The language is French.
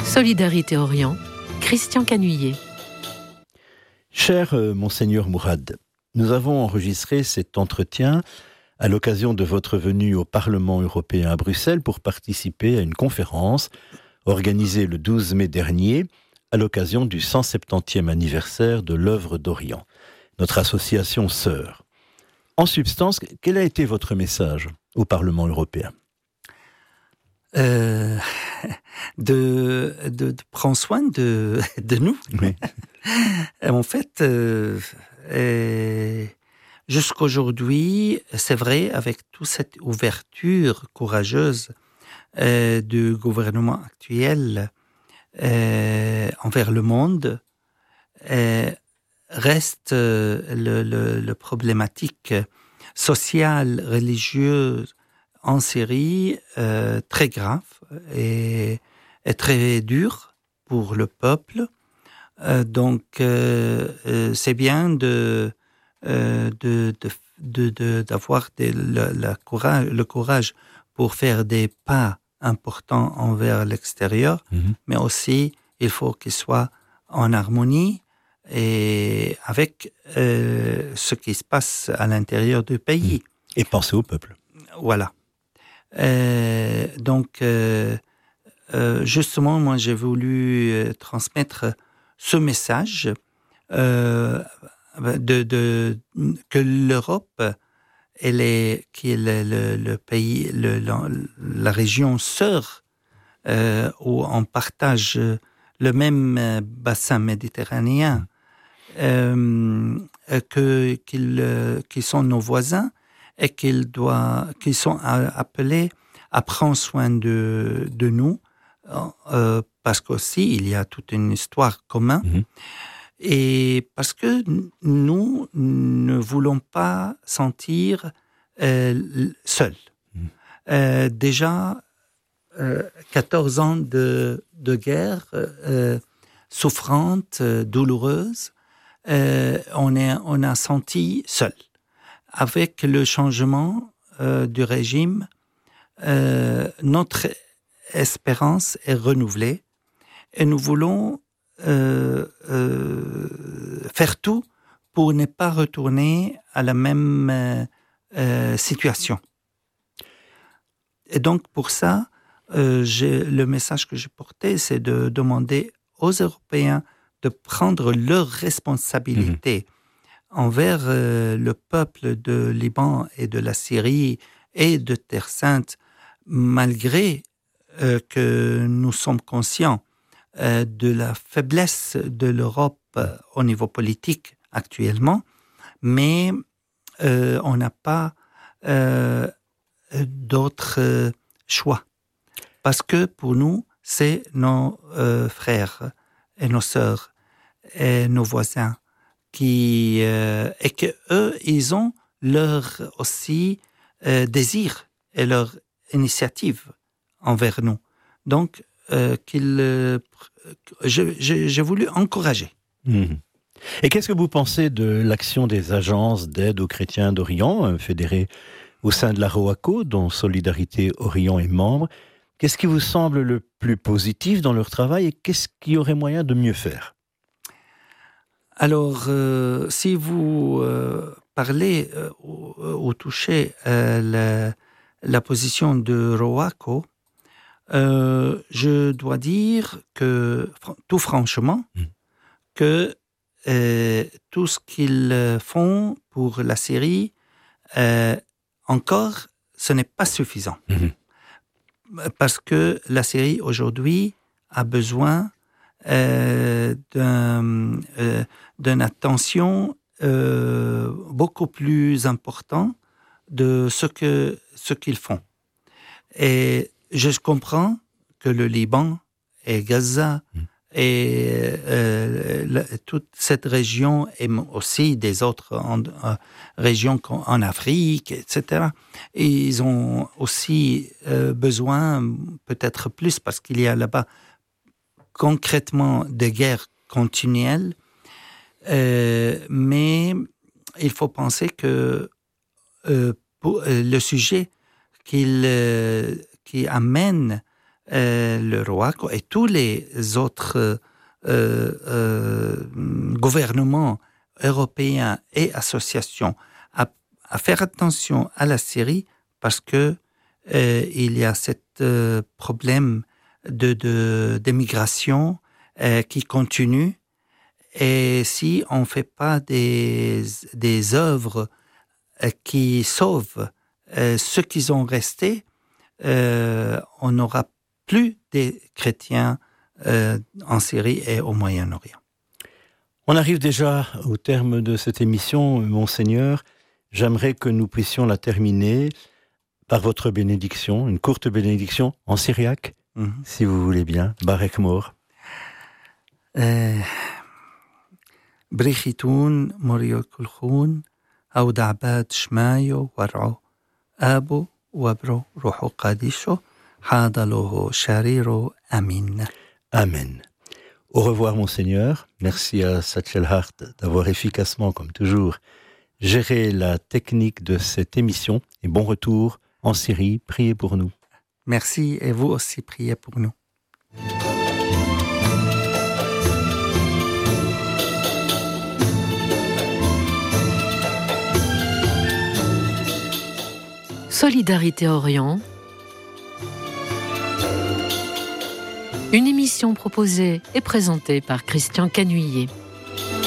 Solidarité Orient, Christian Canuillet. Cher Monseigneur Mourad, nous avons enregistré cet entretien à l'occasion de votre venue au Parlement européen à Bruxelles pour participer à une conférence organisée le 12 mai dernier à l'occasion du 170e anniversaire de l'œuvre d'Orient, notre association sœur. En substance, quel a été votre message au Parlement européen ? De prendre soin de nous. Oui. En fait, jusqu'aujourd'hui, c'est vrai, avec toute cette ouverture courageuse du gouvernement actuel envers le monde, reste le problématique sociale, religieuse en Syrie très grave et très dur pour le peuple. Donc, c'est bien d'avoir le courage pour faire des pas importants envers l'extérieur, mais aussi il faut qu'il soit en harmonie et avec ce qui se passe à l'intérieur du pays. Et penser au peuple. Voilà. Donc, justement, moi, j'ai voulu transmettre ce message que l'Europe, qui est le pays, la région sœur, où on partage le même bassin méditerranéen, qui sont nos voisins et qu'ils sont appelés à prendre soin de nous, parce qu'aussi il y a toute une histoire commune, et parce que nous ne voulons pas sentir seuls. Déjà 14 ans de guerre souffrante, douloureuse, on a senti seul. Avec le changement du régime, notre espérance est renouvelée et nous voulons faire tout pour ne pas retourner à la même situation. Et donc pour ça, le message que j'ai porté, c'est de demander aux Européens de prendre leurs responsabilités envers le peuple de Liban et de la Syrie et de Terre Sainte, malgré que nous sommes conscients de la faiblesse de l'Europe au niveau politique actuellement, mais on n'a pas d'autre choix. Parce que pour nous, c'est nos frères et nos sœurs et nos voisins et que eux, ils ont leur aussi désir et leur initiative envers nous. Donc, j'ai voulu encourager. Et qu'est-ce que vous pensez de l'action des agences d'aide aux chrétiens d'Orient, fédérées au sein de la ROACO, dont Solidarité Orient est membre? Qu'est-ce qui vous semble le plus positif dans leur travail et qu'est-ce qu'il y aurait moyen de mieux faire? Alors, si vous parlez ou touchez la position de ROACO, je dois dire que, tout franchement, que tout ce qu'ils font pour la Syrie, encore, ce n'est pas suffisant. Parce que la Syrie, aujourd'hui, a besoin d'une attention beaucoup plus importante de ce qu'ils font. Et je comprends que le Liban et Gaza et toute cette région et aussi des autres régions en Afrique, etc. Et ils ont aussi besoin, peut-être plus, parce qu'il y a là-bas concrètement des guerres continuelles, mais il faut penser que pour le sujet qui amène le roi et tous les autres gouvernements européens et associations à faire attention à la Syrie parce que il y a ce problème d'émigration qui continue. Et si on ne fait pas des œuvres qui sauvent ceux qui sont restés, on n'aura plus des chrétiens en Syrie et au Moyen-Orient. On arrive déjà au terme de cette émission, Monseigneur. J'aimerais que nous puissions la terminer par votre bénédiction, une courte bénédiction en syriaque, si vous voulez bien. Barek Mor. بريختون مريو كلخون أو دعبات شمايو ورعو أبو وبرو روحو قاديشو حاضلوه شريرو أمين. Amen. Au revoir, Monseigneur. Merci à Satchel Hart d'avoir efficacement, comme toujours, géré la technique de cette émission. Et bon retour en Syrie. Priez pour nous. Merci et vous aussi priez pour nous. Solidarité Orient. Une émission proposée et présentée par Christian Canuillet.